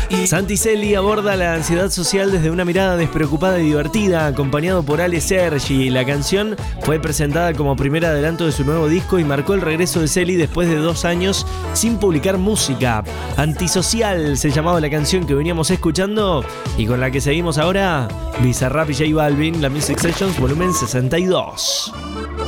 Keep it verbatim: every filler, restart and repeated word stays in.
Santi Celi aborda la ansiedad social desde una mirada despreocupada y divertida, acompañado por Ale Sergi. La canción fue presentada como primer adelanto de su nuevo disco y marcó el regreso de Celi después de dos años sin publicar música. Antisocial se llamaba la canción que veníamos escuchando y con la que seguimos ahora, Bizarrap y J Balvin, la Music Sessions volumen sesenta y dos.